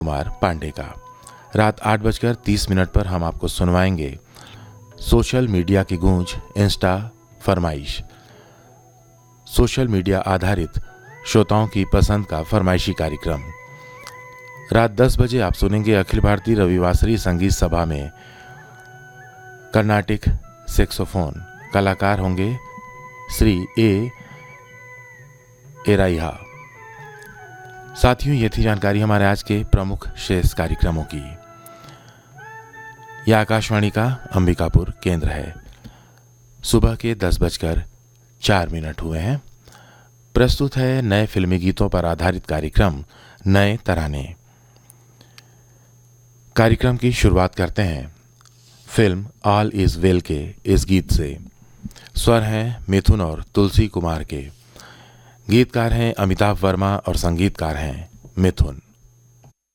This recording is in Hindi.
कुमार पांडे का। रात 8:30 पर हम आपको सुनवाएंगे सोशल मीडिया की गूंज इंस्टा फरमाइश। सोशल मीडिया आधारित श्रोताओं की पसंद का फरमाइशी कार्यक्रम। रात 10 बजे आप सुनेंगे अखिल भारतीय रविवासरी संगीत सभा में कर्नाटिक सैक्सोफोन। कलाकार होंगे श्री ए एराइहा। साथियों, ये थी जानकारी हमारे आज के प्रमुख शेष कार्यक्रमों की। यह आकाशवाणी का अंबिकापुर केंद्र है। सुबह के 10:04 हुए हैं। प्रस्तुत है नए फिल्मी गीतों पर आधारित कार्यक्रम नए तराने। कार्यक्रम की शुरुआत करते हैं फिल्म ऑल इज वेल के इस गीत से। स्वर हैं मिथुन और तुलसी कुमार के। गीतकार हैं अमिताभ वर्मा और संगीतकार हैं मिथुन।